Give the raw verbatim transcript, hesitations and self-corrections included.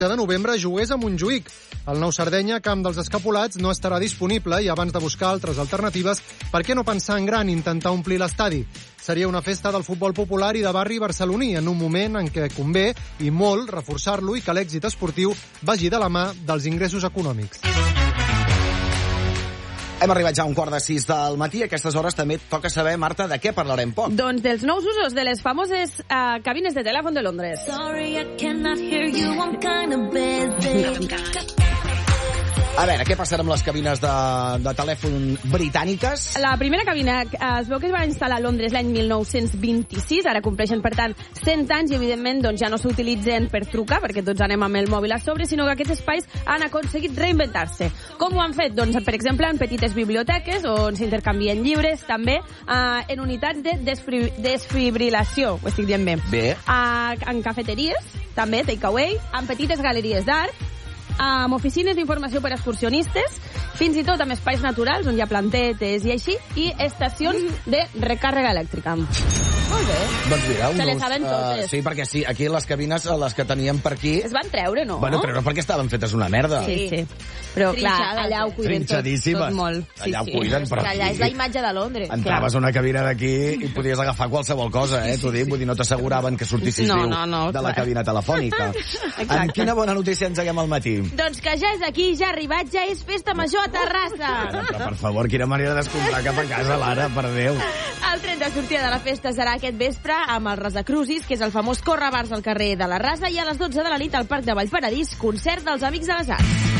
de novembre jugués a Montjuïc. El Nou Sardenya, camp dels escapolats, no estarà disponible i abans de buscar altres alternatives, per què no pensar en gran i intentar omplir l'estadi? Seria una festa del futbol popular i de barri barceloní, en un moment en què convé, i molt, reforçar-lo i que l'èxit esportiu vagi de la mà dels ingressos econòmics. Hem arribat ja a un quart de sis del matí. A aquestes hores també toca saber, Marta, de què parlarem poc. Doncs dels nous usos de les famoses uh, cabines de telèfon de Londres. Sorry, I cannot hear you, I'm kind of busy. A veure, què passarà amb les cabines de, de telèfon britàniques? La primera cabina es veu que es va instal·lar a Londres l'any mil nou-cents vint-i-sis, ara compleixen, per tant, cent anys, i evidentment doncs, ja no s'utilitzen per trucar, perquè tots anem amb el mòbil a sobre, sinó que aquests espais han aconseguit reinventar-se. Com ho han fet? Doncs, per exemple, en petites biblioteques, on s'intercanvien llibres, també eh, en unitats de desfri desfibrilació, ho estic dient bé. Bé. Eh, en cafeteries, també, takeaway, en petites galeries d'art, amb oficines d'informació per a excursionistes, fins i tot amb espais naturals, on hi ha plantetes i així, i estacions de recàrrega elèctrica. Molt bé. Doncs mira, un Se les ús, saben totes. Uh, sí, perquè sí, aquí les cabines, les que teníem per aquí... Es van treure, no? Bueno, treure perquè estaven fetes una merda. Sí, sí. Però, clar, allà ho cuiden tot, tot molt. Sí, allà sí. ho cuiden, però... Allà és la imatge de Londres. Entraves a una cabina d'aquí i podies agafar qualsevol cosa, eh? T'ho dic, vull dir, no t'asseguraven que sortissis no, viu no, no, de la cabina telefònica. Amb quina bona notícia ens haguem al matí? Doncs que ja és aquí, ja ha arribat, ja és festa major a Terrassa. Però, per favor, quina manera d'escombrar cap a casa, Lara, per Déu. El tret de sortida de la festa serà aquest vespre amb el Rasa Crucis, que és el famós correbars al carrer de la Rasa, i a les dotze de la nit al Parc de Vallparadís, concert dels Amics de les Arts.